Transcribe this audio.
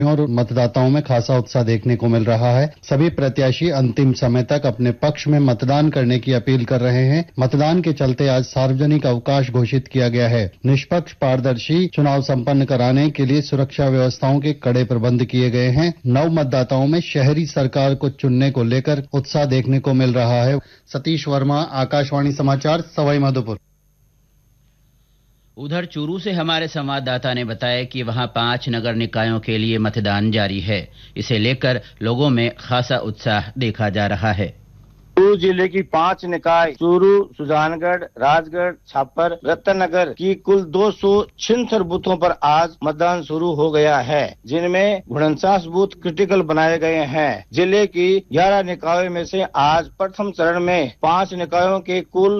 और मतदाताओं में खासा उत्साह देखने को मिल रहा है। सभी प्रत्याशी अंतिम समय तक अपने पक्ष में मतदान करने की अपील कर रहे हैं। मतदान के चलते आज सार्वजनिक अवकाश घोषित किया गया है। निष्पक्ष पारदर्शी चुनाव संपन्न कराने के लिए सुरक्षा व्यवस्थाओं के कड़े प्रबंध किए गए हैं। नव मतदाताओं में शहरी सरकार को चुनने को लेकर उत्साह देखने को मिल रहा है। सतीश वर्मा, आकाशवाणी समाचार, सवाई माधोपुर। उधर चूरू से हमारे संवाददाता ने बताया कि वहां 5 नगर निकायों के लिए मतदान जारी है। इसे लेकर लोगों में खासा उत्साह देखा जा रहा है। चूरू जिले की 5 निकाय चूरू, सुजानगढ़, राजगढ़, छापर, रतनगर की कुल 276 बूथों पर आज मतदान शुरू हो गया है, जिनमें 49 बूथ क्रिटिकल बनाए गए हैं। जिले की 11 निकायों में से आज प्रथम चरण में 5 निकायों के कुल